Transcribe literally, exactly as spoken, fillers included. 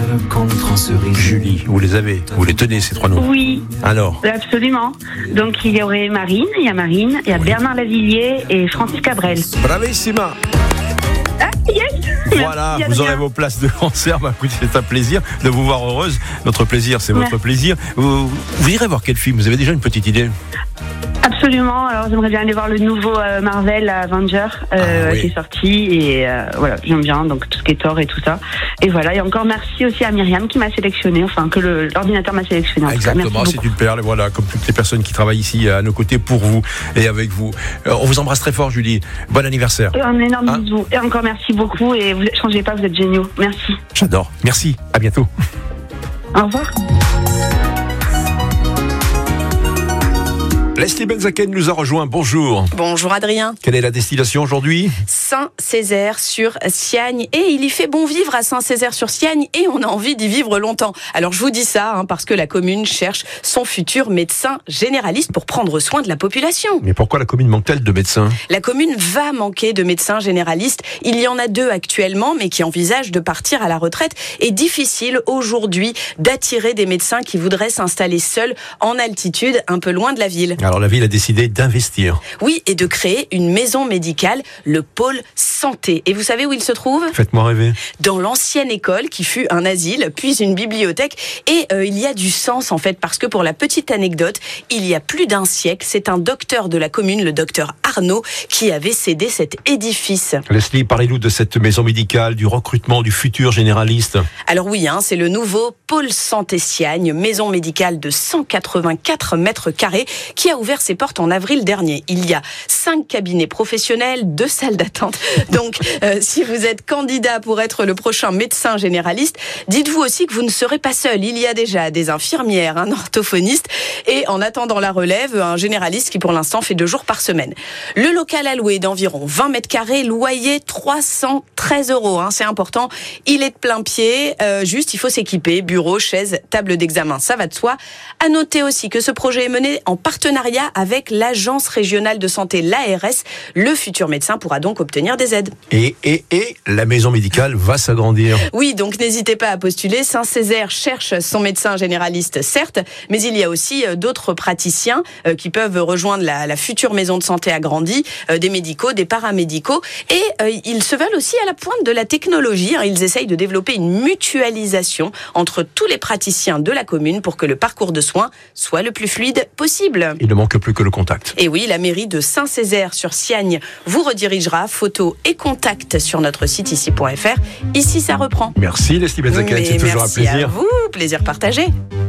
contre en cerise. Julie, vous les avez, vous les tenez ces trois noms? Oui. Alors? Absolument. Donc il y aurait Marine, il y a Marine, il y a oui. Bernard Lavilliers et Francis Cabrel. Bravissima. Ah, yes. Voilà, Merci, vous aurez vos places de concert. Bah, écoutez, c'est un plaisir de vous voir heureuse. Notre plaisir, c'est votre Merci. plaisir. Vous, vous irez voir quel film? Vous avez déjà une petite idée? Absolument. Alors j'aimerais bien aller voir le nouveau euh, Marvel Avenger euh, ah, oui. qui est sorti et euh, voilà, j'aime bien donc tout ce qui est Thor et tout ça. Et voilà, et encore merci aussi à Myriam qui m'a sélectionné, enfin que le, l'ordinateur m'a sélectionné. Ah, exactement, c'est une perle. Voilà, comme toutes les personnes qui travaillent ici à nos côtés pour vous et avec vous. Euh, on vous embrasse très fort, Julie. Bon anniversaire. Et un énorme hein bisou. Et encore merci beaucoup et vous ne changez pas, vous êtes géniaux. Merci. J'adore. Merci. À bientôt. Au revoir. Leslie Benzaken nous a rejoint. Bonjour. Bonjour Adrien. Quelle est la destination aujourd'hui? Saint-Césaire-sur-Siagne. Et il y fait bon vivre à Saint-Césaire-sur-Siagne et on a envie d'y vivre longtemps. Alors je vous dis ça hein, parce que la commune cherche son futur médecin généraliste pour prendre soin de la population. Mais pourquoi la commune manque-t-elle de médecins? La commune va manquer de médecins généralistes. Il y en a deux actuellement mais qui envisagent de partir à la retraite. Et difficile aujourd'hui d'attirer des médecins qui voudraient s'installer seuls en altitude un peu loin de la ville. Alors la ville a décidé d'investir. Oui, et de créer une maison médicale, le pôle santé. Et vous savez où il se trouve? Faites-moi rêver. Dans l'ancienne école qui fut un asile, puis une bibliothèque. Et euh, il y a du sens en fait, parce que pour la petite anecdote, il y a plus d'un siècle, c'est un docteur de la commune, le docteur Arnaud, qui avait cédé cet édifice. Leslie, parlez-nous de cette maison médicale, du recrutement du futur généraliste. Alors oui, hein, c'est le nouveau pôle santé Siagne, maison médicale de cent quatre-vingt-quatre mètres carrés, qui a ouvert ses portes en avril dernier. Il y a cinq cabinets professionnels, deux salles d'attente. Donc, euh, si vous êtes candidat pour être le prochain médecin généraliste, dites-vous aussi que vous ne serez pas seul. Il y a déjà des infirmières, un orthophoniste et en attendant la relève, un généraliste qui pour l'instant fait deux jours par semaine. Le local alloué d'environ vingt mètres carrés, loyer trois cent treize euros. Hein, c'est important. Il est de plein pied. Euh, juste, il faut s'équiper. Bureau, chaise, table d'examen. Ça va de soi. À noter aussi que ce projet est mené en partenariat avec l'agence régionale de santé, l'A R S. Le futur médecin pourra donc obtenir des aides. Et, et, et la maison médicale va s'agrandir. Oui, donc n'hésitez pas à postuler. Saint-Césaire cherche son médecin généraliste, certes, mais il y a aussi d'autres praticiens euh, qui peuvent rejoindre la, la future maison de santé agrandie, euh, des médicaux, des paramédicaux. Et euh, ils se veulent aussi à la pointe de la technologie. Hein. Ils essayent de développer une mutualisation entre tous les praticiens de la commune pour que le parcours de soins soit le plus fluide possible. Il ne manque plus que le contact. Et oui, la mairie de Saint-Césaire-sur-Siagne vous redirigera. Photos et contacts sur notre site ici point f r. Ici, ça reprend. Merci Leslie Benzaken, c'est toujours un plaisir. Merci à vous, plaisir partagé.